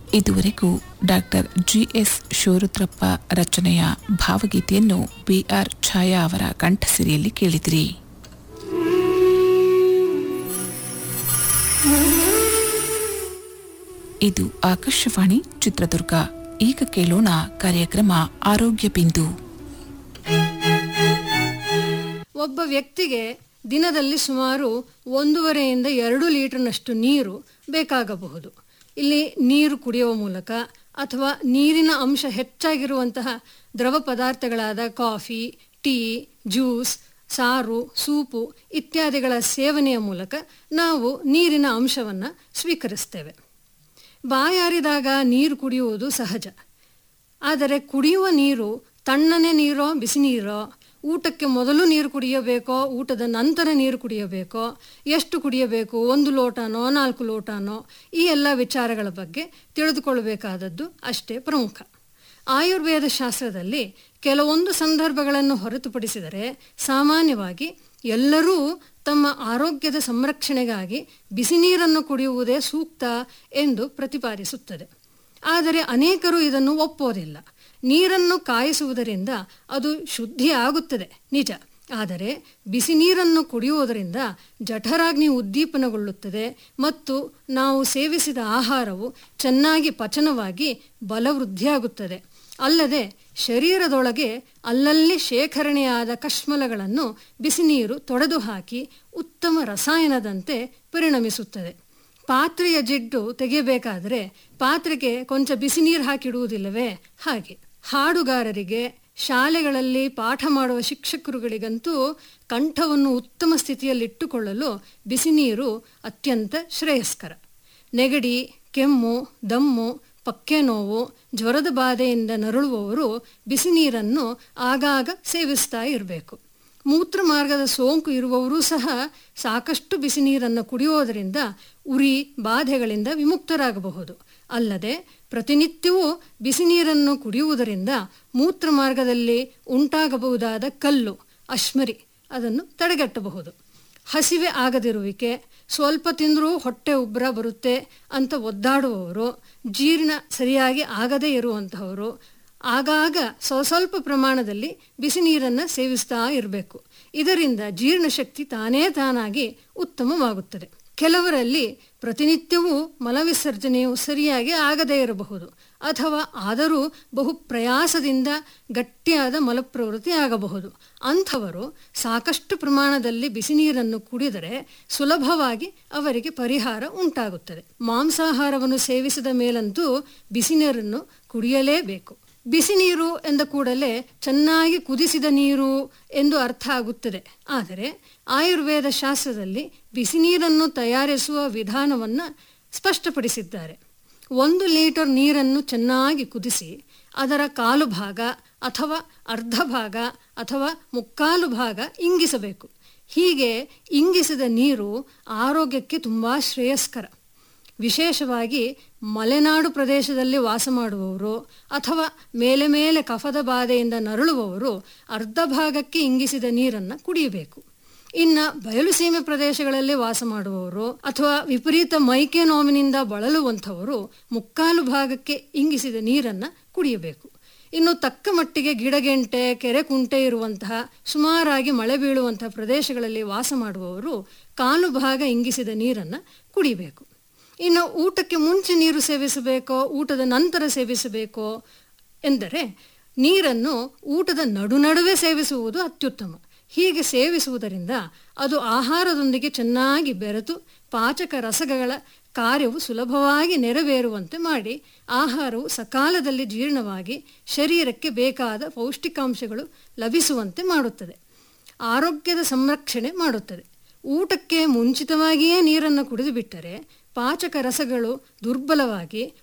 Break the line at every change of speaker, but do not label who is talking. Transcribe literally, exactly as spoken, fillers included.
ಇದುವರೆಗೂ doctor G S Shivarudrappa ರಚನೆಯ ಭಾವಗೀತೆಯನ್ನು B R ಛಾಯಾ ಅವರ ಕಂಠಸಿರಿಯಲ್ಲಿ ಕೇಳಿದಿರಿ. ಇದು ಆಕಾಶವಾಣಿ ಚಿತ್ರದುರ್ಗ. ಈಗ ಕೇಳೋಣ ಕಾರ್ಯಕ್ರಮ ಆರೋಗ್ಯ ಬಿಂದು.
ಒಬ್ಬ ವ್ಯಕ್ತಿಗೆ ದಿನದಲ್ಲಿ ಸುಮಾರು ಒಂದೂವರೆಯಿಂದ ಎರಡು ಲೀಟರ್ನಷ್ಟು ನೀರು ಬೇಕಾಗಬಹುದು. ಇಲ್ಲಿ ನೀರು ಕುಡಿಯುವ ಮೂಲಕ ಅಥವಾ ನೀರಿನ ಅಂಶ ಹೆಚ್ಚಾಗಿರುವಂತಹ ದ್ರವ ಪದಾರ್ಥಗಳಾದ ಕಾಫಿ, ಟೀ, ಜ್ಯೂಸ್, ಸಾರು, ಸೂಪು ಇತ್ಯಾದಿಗಳ ಸೇವನೆಯ ಮೂಲಕ ನಾವು ನೀರಿನ ಅಂಶವನ್ನು ಸ್ವೀಕರಿಸ್ತೇವೆ. ಬಾಯಾರಿದಾಗ ನೀರು ಕುಡಿಯುವುದು ಸಹಜ. ಆದರೆ ಕುಡಿಯುವ ನೀರು ತಣ್ಣನೆ ನೀರೋ ಬಿಸಿ ನೀರೋ, ಊಟಕ್ಕೆ ಮೊದಲು ನೀರು ಕುಡಿಯಬೇಕೋ ಊಟದ ನಂತರ ನೀರು ಕುಡಿಯಬೇಕೋ, ಎಷ್ಟು ಕುಡಿಯಬೇಕು, ಒಂದು ಲೋಟನೋ ನಾಲ್ಕು ಲೋಟನೋ, ಈ ಎಲ್ಲ ವಿಚಾರಗಳ ಬಗ್ಗೆ ತಿಳಿದುಕೊಳ್ಳಬೇಕಾದದ್ದು ಅಷ್ಟೇ ಪ್ರಮುಖ. ಆಯುರ್ವೇದ ಶಾಸ್ತ್ರದಲ್ಲಿ ಕೆಲವೊಂದು ಸಂದರ್ಭಗಳನ್ನು ಹೊರತುಪಡಿಸಿದರೆ ಸಾಮಾನ್ಯವಾಗಿ ಎಲ್ಲರೂ ತಮ್ಮ ಆರೋಗ್ಯದ ಸಂರಕ್ಷಣೆಗಾಗಿ ಬಿಸಿ ನೀರನ್ನು ಕುಡಿಯುವುದೇ ಸೂಕ್ತ ಎಂದು ಪ್ರತಿಪಾದಿಸುತ್ತದೆ. ಆದರೆ ಅನೇಕರು ಇದನ್ನು ಒಪ್ಪೋದಿಲ್ಲ. ನೀರನ್ನು ಕಾಯಿಸುವುದರಿಂದ ಅದು ಶುದ್ಧಿಯಾಗುತ್ತದೆ ನಿಜ, ಆದರೆ ಬಿಸಿ ನೀರನ್ನು ಕುಡಿಯುವುದರಿಂದ ಜಠರಾಗ್ನಿ ಉದ್ದೀಪನಗೊಳ್ಳುತ್ತದೆ ಮತ್ತು ನಾವು ಸೇವಿಸಿದ ಆಹಾರವು ಚೆನ್ನಾಗಿ ಪಚನವಾಗಿ ಬಲವೃದ್ಧಿಯಾಗುತ್ತದೆ. ಅಲ್ಲದೆ ಶರೀರದೊಳಗೆ ಅಲ್ಲಲ್ಲಿ ಶೇಖರಣೆಯಾದ ಕಶ್ಮಲಗಳನ್ನು ಬಿಸಿ ನೀರು ತೊಡೆದು ಹಾಕಿ ಉತ್ತಮ ರಸಾಯನದಂತೆ ಪರಿಣಮಿಸುತ್ತದೆ. ಪಾತ್ರೆಯ ಜಿಡ್ಡು ತೆಗೆಯಬೇಕಾದರೆ ಪಾತ್ರೆಗೆ ಕೊಂಚ ಬಿಸಿ ನೀರು ಹಾಕಿಡುವುದಿಲ್ಲವೇ? ಹಾಗೆ ಹಾಡುಗಾರರಿಗೆ, ಶಾಲೆಗಳಲ್ಲಿ ಪಾಠ ಮಾಡುವ ಶಿಕ್ಷಕರುಗಳಿಗಂತೂ ಕಂಠವನ್ನು ಉತ್ತಮ ಸ್ಥಿತಿಯಲ್ಲಿಟ್ಟುಕೊಳ್ಳಲು ಬಿಸಿ ನೀರು ಅತ್ಯಂತ ಶ್ರೇಯಸ್ಕರ. ನೆಗಡಿ, ಕೆಮ್ಮು, ದಮ್ಮು, ಪಕ್ಕೆ ನೋವು, ಜ್ವರದ ಬಾಧೆಯಿಂದ ನರಳುವವರು ಬಿಸಿ ನೀರನ್ನು ಆಗಾಗ ಸೇವಿಸ್ತಾ ಇರಬೇಕು. ಮೂತ್ರ ಮಾರ್ಗದ ಸೋಂಕು ಇರುವವರೂ ಸಹ ಸಾಕಷ್ಟು ಬಿಸಿ ನೀರನ್ನು ಕುಡಿಯೋದರಿಂದ ಉರಿ ಬಾಧೆಗಳಿಂದ ವಿಮುಕ್ತರಾಗಬಹುದು. ಅಲ್ಲದೆ ಪ್ರತಿನಿತ್ಯವೂ ಬಿಸಿ ನೀರನ್ನು ಕುಡಿಯುವುದರಿಂದ ಮೂತ್ರ ಮಾರ್ಗದಲ್ಲಿ ಉಂಟಾಗಬಹುದಾದ ಕಲ್ಲು, ಅಶ್ಮರಿ ಅದನ್ನು ತಡೆಗಟ್ಟಬಹುದು. ಹಸಿವೆ ಆಗದಿರುವಿಕೆ, ಸ್ವಲ್ಪ ತಿಂದರೂ ಹೊಟ್ಟೆ ಉಬ್ಬರ ಬರುತ್ತೆ ಅಂತ ಒದ್ದಾಡುವವರು, ಜೀರ್ಣ ಸರಿಯಾಗಿ ಆಗದೇ ಇರುವಂತಹವರು ಆಗಾಗ ಸ್ವ ಸ್ವಲ್ಪ ಪ್ರಮಾಣದಲ್ಲಿ ಬಿಸಿ ನೀರನ್ನು ಸೇವಿಸ್ತಾ ಇರಬೇಕು. ಇದರಿಂದ ಜೀರ್ಣಶಕ್ತಿ ತಾನೇ ತಾನಾಗಿ ಉತ್ತಮವಾಗುತ್ತದೆ. ಕೆಲವರಲ್ಲಿ ಪ್ರತಿನಿತ್ಯವೂ ಮಲವಿಸರ್ಜನೆಯು ಸರಿಯಾಗಿ ಆಗದೇ ಇರಬಹುದು, ಅಥವಾ ಆದರೂ ಬಹು ಪ್ರಯಾಸದಿಂದ ಗಟ್ಟಿಯಾದ ಮಲಪ್ರವೃತ್ತಿ ಆಗಬಹುದು. ಅಂಥವರು ಸಾಕಷ್ಟು ಪ್ರಮಾಣದಲ್ಲಿ ಬಿಸಿ ನೀರನ್ನು ಕುಡಿದರೆ ಸುಲಭವಾಗಿ ಅವರಿಗೆ ಪರಿಹಾರ ಉಂಟಾಗುತ್ತದೆ. ಮಾಂಸಾಹಾರವನ್ನು ಸೇವಿಸಿದ ಮೇಲಂತೂ ಬಿಸಿ ನೀರನ್ನು ಕುಡಿಯಲೇಬೇಕು. ಬಿಸಿ ನೀರು ಎಂದ ಕೂಡಲೇ ಚೆನ್ನಾಗಿ ಕುದಿಸಿದ ನೀರು ಎಂದು ಅರ್ಥ ಆಗುತ್ತದೆ. ಆದರೆ ಆಯುರ್ವೇದ ಶಾಸ್ತ್ರದಲ್ಲಿ ಬಿಸಿ ನೀರನ್ನು ತಯಾರಿಸುವ ವಿಧಾನವನ್ನು ಸ್ಪಷ್ಟಪಡಿಸಿದ್ದಾರೆ. ಒಂದು ಲೀಟರ್ ನೀರನ್ನು ಚೆನ್ನಾಗಿ ಕುದಿಸಿ ಅದರ ಕಾಲು ಭಾಗ ಅಥವಾ ಅರ್ಧ ಭಾಗ ಅಥವಾ ಮುಕ್ಕಾಲು ಭಾಗ ಇಂಗಿಸಬೇಕು. ಹೀಗೆ ಇಂಗಿಸಿದ ನೀರು ಆರೋಗ್ಯಕ್ಕೆ ತುಂಬ ಶ್ರೇಯಸ್ಕರ. ವಿಶೇಷವಾಗಿ ಮಲೆನಾಡು ಪ್ರದೇಶದಲ್ಲಿ ವಾಸ ಮಾಡುವವರು ಅಥವಾ ಮೇಲೆ ಮೇಲೆ ಕಫದ ಬಾಧೆಯಿಂದ ನರಳುವವರು ಅರ್ಧ ಭಾಗಕ್ಕೆ ಇಂಗಿಸಿದ ನೀರನ್ನು ಕುಡಿಯಬೇಕು. ಇನ್ನು ಬಯಲುಸೀಮೆ ಪ್ರದೇಶಗಳಲ್ಲಿ ವಾಸ ಮಾಡುವವರು ಅಥವಾ ವಿಪರೀತ ಮೈಕೆ ನೋವಿನಿಂದ ಬಳಲುವಂಥವರು ಮುಕ್ಕಾಲು ಭಾಗಕ್ಕೆ ಇಂಗಿಸಿದ ನೀರನ್ನು ಕುಡಿಯಬೇಕು. ಇನ್ನು ತಕ್ಕ ಮಟ್ಟಿಗೆ ಗಿಡಗೆಂಟೆ, ಕೆರೆ ಕುಂಟೆ ಇರುವಂತಹ ಸುಮಾರಾಗಿ ಮಳೆ ಬೀಳುವಂತಹ ಪ್ರದೇಶಗಳಲ್ಲಿ ವಾಸ ಮಾಡುವವರು ಕಾಲು ಭಾಗ ಇಂಗಿಸಿದ ನೀರನ್ನು ಕುಡಿಯಬೇಕು. ಇನ್ನು ಊಟಕ್ಕೆ ಮುಂಚೆ ನೀರು ಸೇವಿಸಬೇಕೋ ಊಟದ ನಂತರ ಸೇವಿಸಬೇಕೋ ಎಂದರೆ ನೀರನ್ನು ಊಟದ ನಡು ನಡುವೆ ಸೇವಿಸುವುದು ಅತ್ಯುತ್ತಮ. ಹೀಗೆ ಸೇವಿಸುವುದರಿಂದ ಅದು ಆಹಾರದೊಂದಿಗೆ ಚೆನ್ನಾಗಿ ಬೆರೆತು ಪಾಚಕ ರಸಗಳ ಕಾರ್ಯವು ಸುಲಭವಾಗಿ ನೆರವೇರುವಂತೆ ಮಾಡಿ ಆಹಾರವು ಸಕಾಲದಲ್ಲಿ ಜೀರ್ಣವಾಗಿ ಶರೀರಕ್ಕೆ ಬೇಕಾದ ಪೌಷ್ಟಿಕಾಂಶಗಳು ಲಭಿಸುವಂತೆ ಮಾಡುತ್ತದೆ. ಆರೋಗ್ಯದ ಸಂರಕ್ಷಣೆ ಮಾಡುತ್ತದೆ. ಊಟಕ್ಕೆ ಮುಂಚಿತವಾಗಿಯೇ ನೀರನ್ನು ಕುಡಿದು ಬಿಟ್ಟರೆ ಪಾಚಕ ರಸಗಳು ದುರ್ಬಲವಾಗಿ